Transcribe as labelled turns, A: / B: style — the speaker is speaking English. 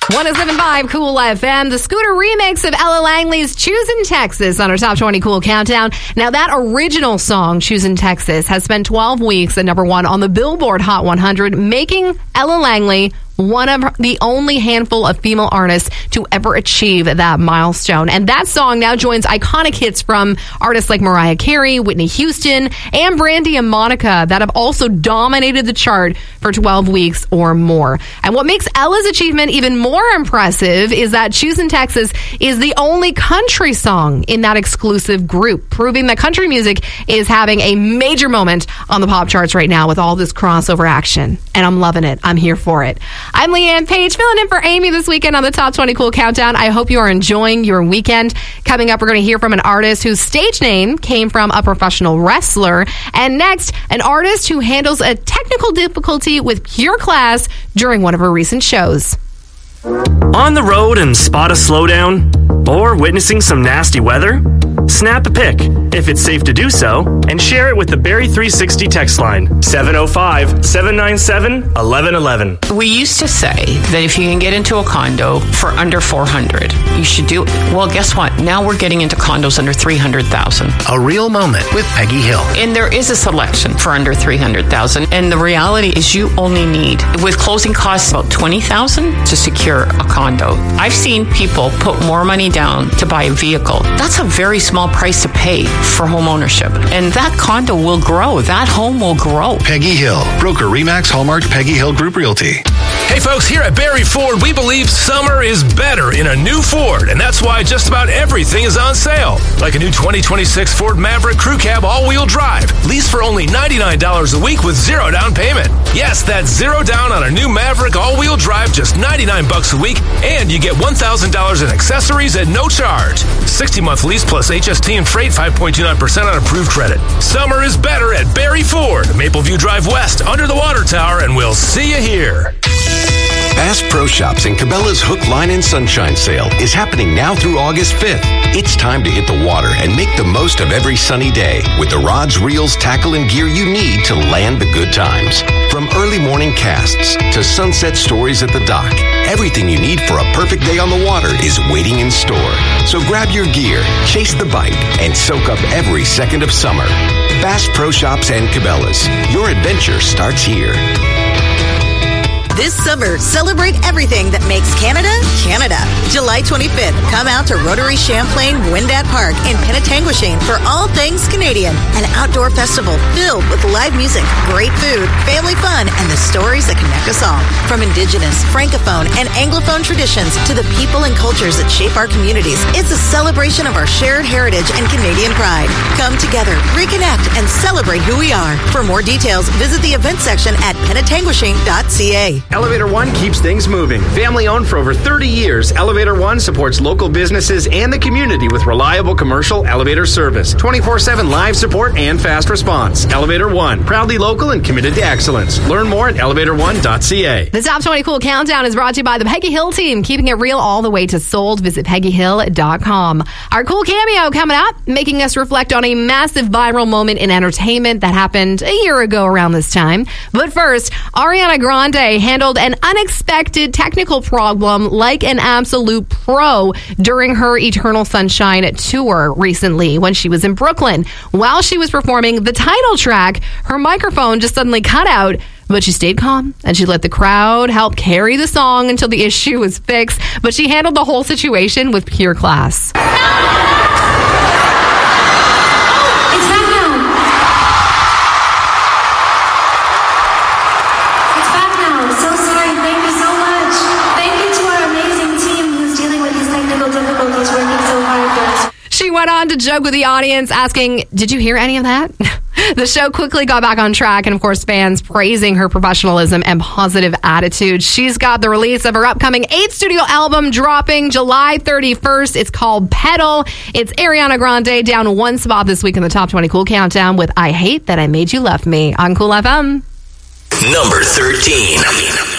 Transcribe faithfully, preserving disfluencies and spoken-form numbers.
A: one oh seven point five Cool F M, the Scooter remix of Ella Langley's Choosin' Texas on our Top twenty Cool Countdown. Now, that original song, Choosin' Texas, has spent twelve weeks at number one on the Billboard Hot one hundred, making Ella Langley one of the only handful of female artists to ever achieve that milestone. And that song now joins iconic hits from artists like Mariah Carey, Whitney Houston, and Brandy and Monica that have also dominated the chart for twelve weeks or more. And what makes Ella's achievement even more impressive is that Choosin' Texas is the only country song in that exclusive group, proving that country music is having a major moment on the pop charts right now with all this crossover action. And I'm loving it. I'm here for it. I'm Leanne Page, filling in for Amy this weekend on the Top twenty Cool Countdown. I hope you are enjoying your weekend. Coming up, we're going to hear from an artist whose stage name came from a professional wrestler. And next, an artist who handles a technical difficulty with pure class during one of her recent shows.
B: On the road and spot a slowdown? Or witnessing some nasty weather? Snap a pic, if it's safe to do so, and share it with the Barrie three sixty text line, seven oh five, seven nine seven, one one one one.
C: We used to say that if you can get into a condo for under four hundred, you should do it. Well, guess what? Now we're getting into condos under three hundred thousand.
D: A real moment with Peggy Hill.
C: And there is a selection for under three hundred thousand. And the reality is you only need, with closing costs about twenty thousand to secure a condo. I've seen people put more money down to buy a vehicle. That's a very small price to pay for home ownership. And that condo will grow. That home will grow.
D: Peggy Hill, broker Remax Hallmark Peggy Hill Group Realty.
E: Hey folks, here at Barrie Ford, we believe summer is better in a new Ford, and that's why just about everything is on sale. Like a new twenty twenty-six Ford Maverick Crew Cab all-wheel drive, leased for only ninety-nine dollars a week with zero down payment. Yes, that's zero down on a new Maverick all-wheel drive, just ninety-nine bucks a week, and you get one thousand dollars in accessories at no charge. sixty-month lease plus H S T and freight, five point two nine percent on approved credit. Summer is better at Barrie Ford, Mapleview Drive West, under the water tower, and we'll see you here.
F: Bass Pro Shops and Cabela's Hook, Line, and Sunshine Sale is happening now through August fifth. It's time to hit the water and make the most of every sunny day with the rods, reels, tackle, and gear you need to land the good times. From early morning casts to sunset stories at the dock, everything you need for a perfect day on the water is waiting in store. So grab your gear, chase the bite, and soak up every second of summer. Bass Pro Shops and Cabela's. Your adventure starts here.
G: This summer, celebrate everything that makes Canada, Canada. July twenty-fifth, come out to Rotary Champlain Wendat Park in Penetanguishene for all things Canadian. An outdoor festival filled with live music, great food, family fun, and the stories that connect us all. From Indigenous, Francophone, and Anglophone traditions to the people and cultures that shape our communities, it's a celebration of our shared heritage and Canadian pride. Come together, reconnect, and celebrate who we are. For more details, visit the event section at penetanguishene dot c a.
H: Elevator One keeps things moving. Family owned for over thirty years, Elevator One supports local businesses and the community with reliable commercial elevator service, twenty-four seven live support, and fast response. Elevator One, proudly local and committed to excellence. Learn more at elevator one dot c a.
A: The Top twenty Cool Countdown is brought to you by the Peggy Hill team, keeping it real all the way to sold. Visit peggy hill dot com. Our cool cameo coming up, making us reflect on a massive viral moment in entertainment that happened a year ago around this time. But first, Ariana Grande handled an unexpected technical problem like an absolute pro during her Eternal Sunshine tour recently when she was in Brooklyn. While she was performing the title track, her microphone just suddenly cut out, but she stayed calm and she let the crowd help carry the song until the issue was fixed. But she handled the whole situation with pure class. She went on to joke with the audience, asking, "Did you hear any of that?" The show quickly got back on track, and of course, fans praising her professionalism and positive attitude. She's got the release of her upcoming eighth studio album dropping July thirty-first. It's called Pedal. It's Ariana Grande down one spot this week in the Top twenty Cool Countdown with I Hate That I Made You Love Me on Cool F M.
I: Number thirteen.